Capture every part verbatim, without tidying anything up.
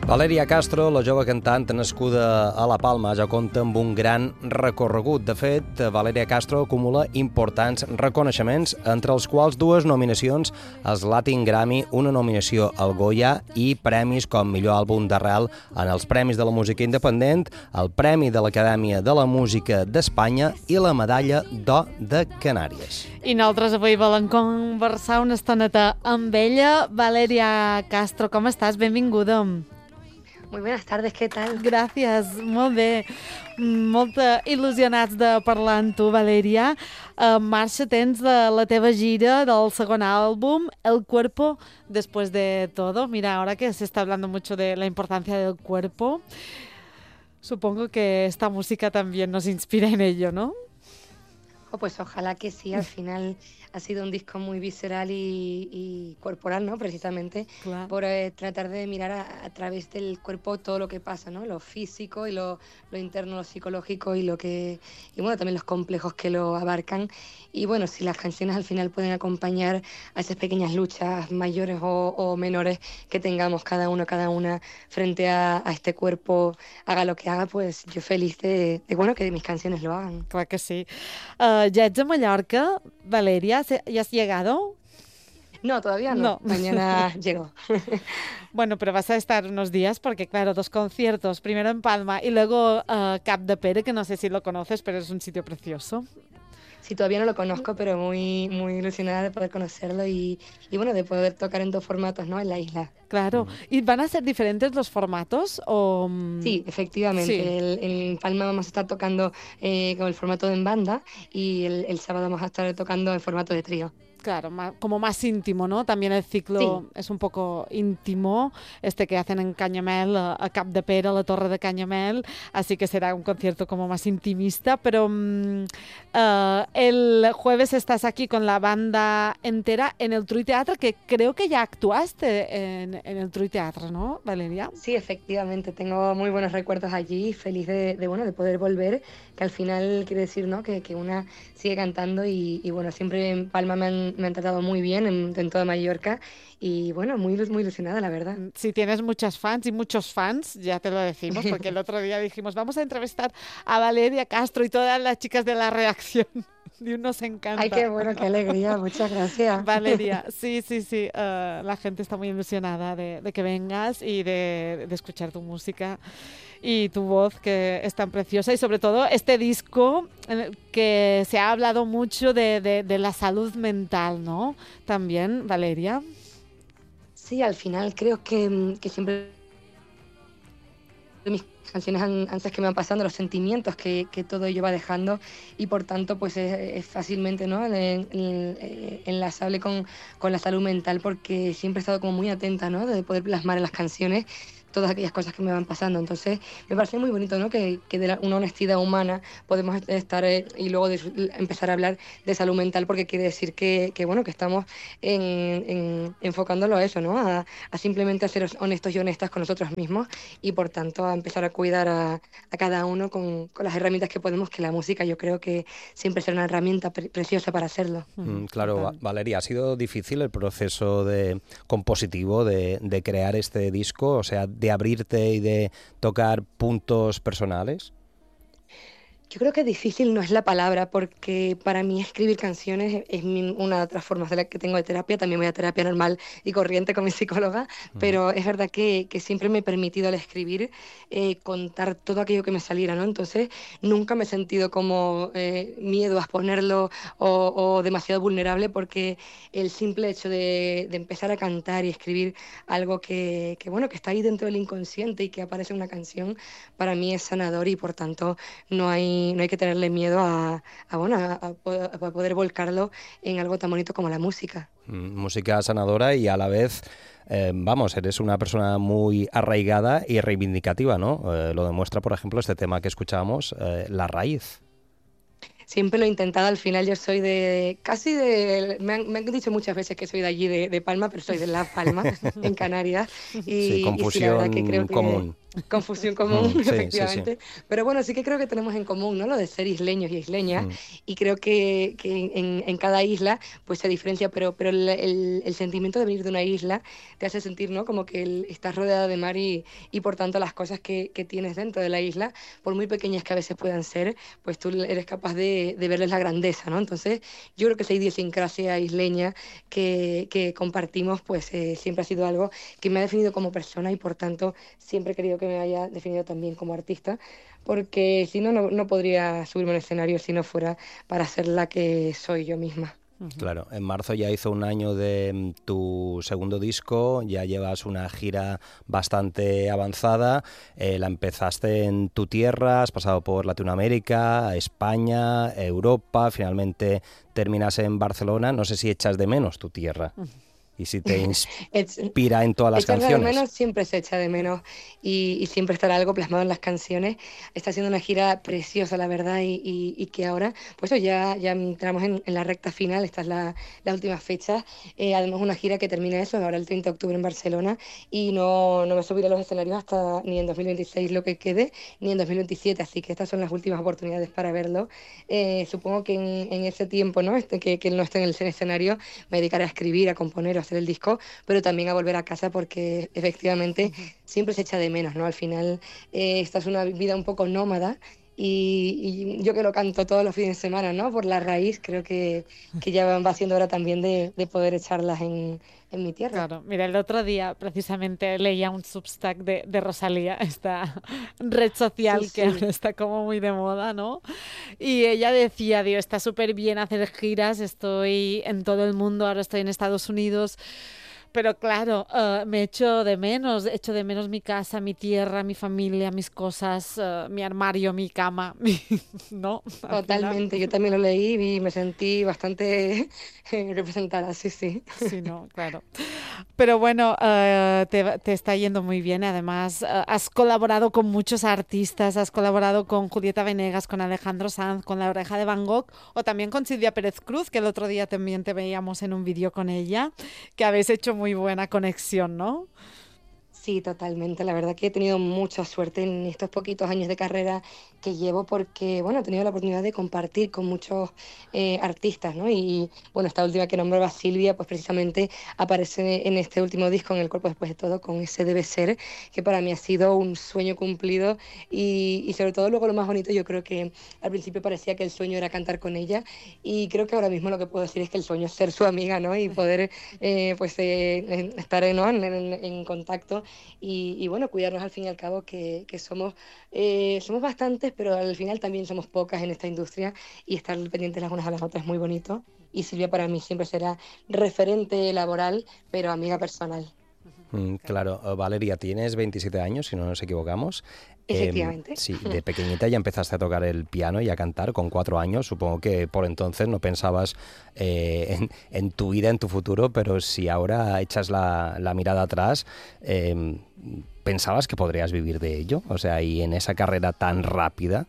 Valèria Castro, la jove cantant nascuda a La Palma, ja compta amb un gran recorregut. De fet, Valèria Castro acumula importants reconeixements, entre els quals dues nominacions als Latin Grammy, una nominació al Goya i premis com millor àlbum d'arrel en els Premis de la Música Independent, el Premi de l'Acadèmia de la Música d'Espanya i la Medalla d'Or de Canàries. I nosaltres avui volem conversar una estoneta amb ella. Valèria Castro, com estàs? Benvinguda. Muy buenas tardes, ¿qué tal? Gràcies, molt bé. Molt il·lusionats de parlar amb tu, Valèria. En marxa tens de la teva gira del segon àlbum, El Cuerpo Después de Todo. Mira, ahora que se está hablando mucho de la importancia del cuerpo, supongo que esta música también nos inspira en ello, ¿no? Oh, pues ojalá que sí, al final ha sido un disco muy visceral y, y corporal, ¿no? Precisamente Claro. por eh, tratar de mirar a, a través del cuerpo todo lo que pasa, ¿no? Lo físico y lo, lo interno, lo psicológico y lo que y bueno, también los complejos que lo abarcan. Y bueno, si las canciones al final pueden acompañar a esas pequeñas luchas mayores o, o menores que tengamos cada uno, cada una frente a, a este cuerpo, haga lo que haga, pues yo feliz de, de bueno, que mis canciones lo hagan. Clar que sí. Uh, ja ets a Mallorca, Valèria? ¿Ya has llegado? No, todavía no. No. Mañana llego. Bueno, pero vas a estar unos días porque, claro, dos conciertos, primero en Palma y luego uh, Capdepera, que no sé si lo conoces, pero es un sitio precioso. Sí, todavía no lo conozco, pero muy, muy ilusionada de poder conocerlo y, y bueno, de poder tocar en dos formatos, ¿no? En la isla. Claro. ¿Y van a ser diferentes los formatos? O... Sí, efectivamente. Sí. El, en Palma vamos a estar tocando eh, con el formato de en banda y el, el sábado vamos a estar tocando en formato de trío. Claro, más, como más íntimo, ¿no? También el ciclo Sí. es un poco íntimo, este que hacen en Canyamel, a, a Capdepera, la Torre de Canyamel, así que será un concierto como más intimista, pero mm, uh, el jueves estás aquí con la banda entera en el Trui Teatre, que creo que ya actuaste en, en el Trui Teatre, ¿no, Valèria? Sí, efectivamente, tengo muy buenos recuerdos allí, feliz de, de, bueno, de poder volver, que al final quiere decir, ¿no? que, que una sigue cantando y, y bueno, siempre en Palma me han, me han tratado muy bien, en, en toda Mallorca, y bueno, muy, muy ilusionada, la verdad. Si tienes muchas fans y muchos fans, ya te lo decimos, porque el otro día dijimos, vamos a entrevistar a Valèria Castro y todas las chicas de la reacción. Y nos encanta. Ay, qué bueno, qué alegría, muchas gracias. Valèria, sí, sí, sí, uh, la gente está muy ilusionada de, de que vengas y de, de escuchar tu música y tu voz, que es tan preciosa, y sobre todo este disco en el que se ha hablado mucho de, de, de la salud mental, ¿no? También, Valèria. Sí, al final creo que, que siempre mis canciones han, antes que me van pasando, los sentimientos que, que todo ello va dejando y por tanto pues es, es fácilmente, ¿no? en, en, enlazable con, con la salud mental porque siempre he estado como muy atenta, ¿no? De poder plasmar en las canciones todas aquellas cosas que me van pasando. Entonces me parece muy bonito, ¿no? que, que de la, una honestidad humana podemos estar eh, y luego de, empezar a hablar de salud mental porque quiere decir que, que bueno, que estamos en, en, enfocándolo a eso, ¿no? A, a simplemente a ser honestos y honestas con nosotros mismos y por tanto a empezar a cuidar a, a cada uno con, con las herramientas que podemos, que la música yo creo que siempre será una herramienta pre preciosa para hacerlo. Mm, claro, Valèria, ¿ha sido difícil el proceso de compositivo de, de crear este disco? O sea, de abrirte y de tocar puntos personales? Yo creo que difícil no es la palabra, porque para mí escribir canciones es mi, una de otras formas de la que tengo de terapia. También voy a terapia normal y corriente con mi psicóloga, uh-huh. pero es verdad que, que siempre me he permitido al escribir eh, contar todo aquello que me saliera, ¿no? Entonces nunca me he sentido como eh, miedo a exponerlo o, o demasiado vulnerable, porque el simple hecho de, de empezar a cantar y escribir algo que, que, bueno, que está ahí dentro del inconsciente y que aparece en una canción, para mí es sanador y por tanto no hay no hay que tenerle miedo a, a, bueno, a, a poder volcarlo en algo tan bonito como la música. Mm, música sanadora y a la vez, eh, vamos, eres una persona muy arraigada y reivindicativa, ¿no? Eh, lo demuestra, por ejemplo, este tema que escuchábamos, eh, La Raíz. Siempre lo he intentado, al final yo soy de, casi de, me han, me han dicho muchas veces que soy de allí, de, de Palma, pero soy de La Palma, en Canarias. Y, sí, confusión y sí, la verdad que creo que, común. confusión común, Mm, sí, efectivamente. sí, sí. Pero bueno, sí que creo que tenemos en común, ¿no? Lo de ser isleños y isleñas. Mm. Y creo que, que en, en cada isla pues se diferencia, pero, pero el, el- el sentimiento de venir de una isla te hace sentir, ¿no? Como que el- estás rodeada de mar y, y por tanto las cosas que, que tienes dentro de la isla, por muy pequeñas que a veces puedan ser, pues tú eres capaz de, de verles la grandeza, ¿no? Entonces yo creo que esa idiosincrasia isleña que, que compartimos, pues eh, siempre ha sido algo que me ha definido como persona y por tanto siempre he querido que me haya definido también como artista, porque si no, no, no podría subirme al escenario si no fuera para ser la que soy yo misma. Ujú. Claro, en marzo ya hizo un año de mm, tu segundo disco, ya llevas una gira bastante avanzada, eh, la empezaste en tu tierra, has pasado por Latinoamérica, España, Europa, finalmente terminas en Barcelona, no sé si echas de menos tu tierra y si te Ech- inspira en todas las Echarla de canciones. menos siempre se echa de menos y, y siempre estará algo plasmado en las canciones. Está siendo una gira preciosa, la verdad, y, y- y que ahora, pues eso, ya, ya entramos en, en la recta final, esta es la, la última fecha. Eh, además, una gira que termina eso, ahora el treinta de octubre en Barcelona, y no, no me subiré a los escenarios hasta ni en dos mil veintiséis lo que quede, ni en dos mil veintisiete, así que estas son las últimas oportunidades para verlo. Eh, supongo que en, en ese tiempo, ¿no? Este, que, que él no esté en el escenario, me dedicaré a escribir, a componer, a hacer el disco, pero también a volver a casa porque efectivamente siempre se echa de menos, ¿no? Al final eh, esta es una vida un poco nómada y, y yo que lo canto todos los fines de semana, ¿no? Por la raíz, creo que, que ya va siendo hora también de, de poder echarlas en, en mi tierra. Claro, mira, el otro día precisamente leía un Substack de, de Rosalía, esta red Sí, social que sí. ahora está como muy de moda, ¿no? Y ella decía, Dios, está súper bien hacer giras, estoy en todo el mundo, ahora estoy en Estados Unidos, pero claro, eh, me echo de menos, echo de menos mi casa, mi tierra, mi familia, mis cosas, eh, mi armario, mi cama, mi- ¿no? Al final, Totalmente, yo también lo leí y me sentí bastante representada, sí, sí. sí, no, claro. Pero bueno, eh, te, te está yendo muy bien. Además, eh, has colaborado con muchos artistas, has colaborado con Julieta Venegas, con Alejandro Sanz, con La Oreja de Van Gogh o también con Silvia Pérez Cruz, que el otro día también te veíamos en un vídeo con ella, que habéis hecho muy buena conexión, ¿no? Sí, totalmente. La verdad que he tenido mucha suerte en estos poquitos años de carrera que llevo porque, bueno, he tenido la oportunidad de compartir con muchos eh, artistas, ¿no? Y, bueno, esta última que nombraba Silvia, pues precisamente aparece en este último disco, en El cuerpo después de todo, con ese Debe ser, que para mí ha sido un sueño cumplido y, y sobre todo luego lo más bonito, yo creo que al principio parecía que el sueño era cantar con ella y creo que ahora mismo lo que puedo decir es que el sueño es ser su amiga, ¿no? Y poder, eh, pues, eh, estar, ¿no? en, en en contacto y, y bueno, cuidarnos al fin y al cabo que, que somos, eh, somos bastantes, pero al final también somos pocas en esta industria y estar pendientes las unas a las otras es muy bonito. Y Silvia para mí siempre será referente laboral, pero amiga personal. Mm, claro, eh, Valeria, tienes veintisiete años, si no nos equivocamos. Em, Efectivamente. sí, de pequeñita ya empezaste a tocar el piano y a cantar con cuatro años. Supongo que por entonces no pensabas eh, en, en tu vida, en tu futuro, pero si ahora echas la, la mirada atrás, em, ¿pensabas que podrías vivir de ello? O sea, y en esa carrera tan rápida.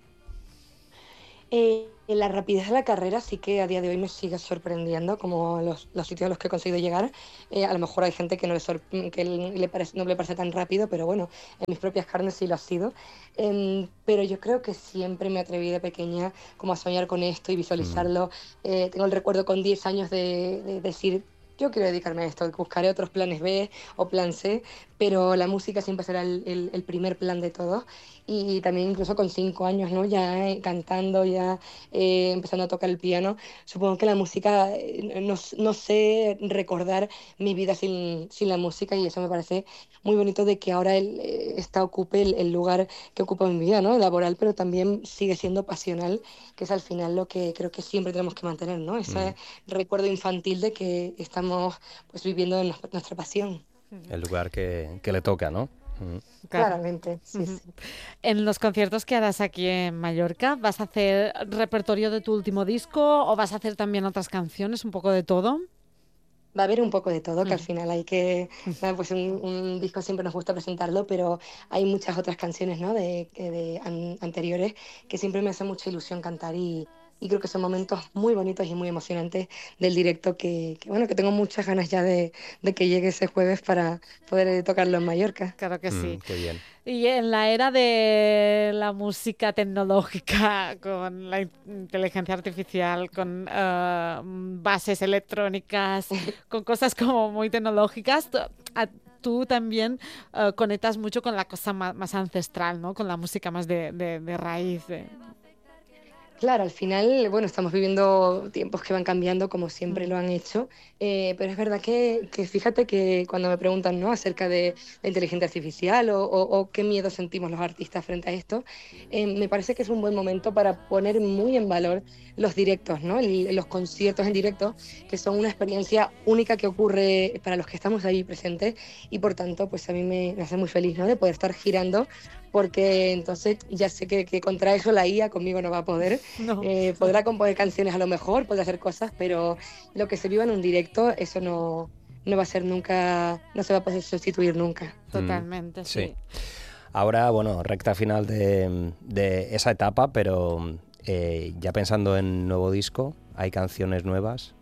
Eh, la rapidez de la carrera sí que a día de hoy me sigue sorprendiendo, como los, los sitios a los que he conseguido llegar. Eh, a lo mejor hay gente que, no le, sor- que le parece, no le parece tan rápido, pero bueno, en mis propias carnes sí lo ha sido. Em, pero yo creo que siempre me atreví de pequeña como a soñar con esto y Mm, visualizarlo. Eh, tengo el recuerdo con diez años de, de decir... Yo quiero dedicarme a esto, buscaré otros planes B o plan C, pero la música siempre será el, el- el primer plan de todos. Y también incluso con cinco años, ¿no? Ya eh, cantando, ya eh, empezando a tocar el piano. Supongo que la música, eh, no, no sé recordar mi vida sin, sin la música y eso me parece muy bonito de que ahora él, eh, esta ocupe el, el lugar que ocupa en mi vida, ¿no? Laboral, pero también sigue siendo pasional, que es al final lo que creo que siempre tenemos que mantener, ¿no? mm. Ese recuerdo infantil de que estamos pues viviendo nuestra, nuestra pasión. El lugar que, que le toca, ¿no? Mm. Claro. Claramente, sí, Ujú. sí. En los conciertos que harás aquí en Mallorca, ¿vas a hacer repertorio de tu último disco o vas a hacer también otras canciones, un poco de todo? Va a haber un poco de todo, que al Ujú. final hay que, nada, pues un, un disco siempre nos gusta presentarlo, pero hay muchas otras canciones, ¿no? De, que- de an- anteriores que siempre me hace mucha ilusión cantar y, y creo que son momentos muy bonitos y muy emocionantes del directo que, que bueno, que tengo muchas ganas ya de, de que llegue ese jueves para poder eh, tocarlo en Mallorca. Claro que sí. Mm, qué bien. Y en la era de la música tecnológica, con la inteligencia artificial, con uh, bases electrónicas, con cosas como muy tecnológicas, tú, a, tú también uh, conectas mucho con la cosa más, más ancestral, ¿no? Con la música más de, de, de raíz. De... Claro, al final, bueno, estamos viviendo tiempos que van cambiando como siempre Mm. lo han hecho, eh, pero es verdad que, que fíjate que cuando me preguntan, ¿no?, acerca de la inteligencia artificial o, o- o qué miedo sentimos los artistas frente a esto, eh, me parece que es un buen momento para poner muy en valor los directos, ¿no? El- los conciertos en directo, que son una experiencia única que ocurre para los que estamos ahí presentes y por tanto, pues a mí me, me hace muy feliz, ¿no?, de poder estar girando porque entonces ya sé que, que contra eso la I A conmigo no va a poder. No. Eh, podrá componer canciones a lo mejor, podrá hacer cosas, pero lo que se viva en un directo, eso no, no va a ser nunca, no se va a poder sustituir nunca. Totalmente, Mm, sí. sí. Ahora, bueno, recta final de, de esa etapa, pero eh, ya pensando en nuevo disco, ¿hay canciones nuevas?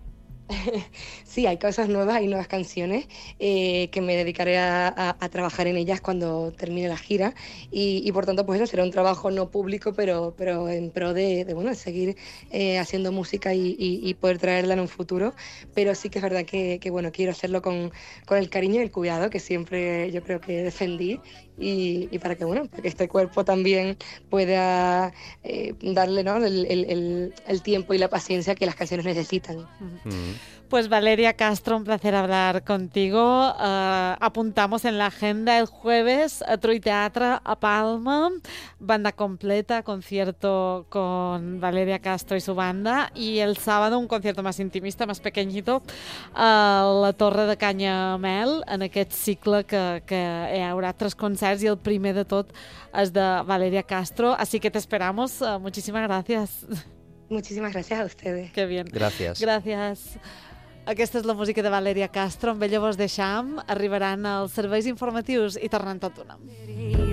Sí, hay cosas nuevas, hay nuevas canciones eh, que me dedicaré a, a- a trabajar en ellas cuando termine la gira y, y por tanto pues eso será un trabajo no público pero, pero en pro de, de, bueno, de seguir eh, haciendo música y, y- y poder traerla en un futuro, pero sí que es verdad que, que, bueno, quiero hacerlo con, con el cariño y el cuidado que siempre yo creo que defendí y, y para que, bueno, para que este cuerpo también pueda eh, darle, ¿no?, el, el- el- el tiempo y la paciencia que las canciones necesitan. Mm. Pues Valeria Castro, un placer hablar contigo. Uh, apuntamos en la agenda el jueves a Troy Teatre a Palma, banda completa, concierto con Valeria Castro y su banda, y el sábado un concierto más intimista, más pequeñito, a la Torre de Canyamel, en aquest cicle que, que hi haurà tres concerts i el primer de tot és de Valeria Castro, así que te esperamos. Uh, muchísimas gracias. Muchísimas gracias a ustedes. Qué bien. Gràcies. Gràcies. Aquesta és la música de Valeria Castro. Amb ella vos deixam. Arribaran els serveis informatius i tornem tot un nom.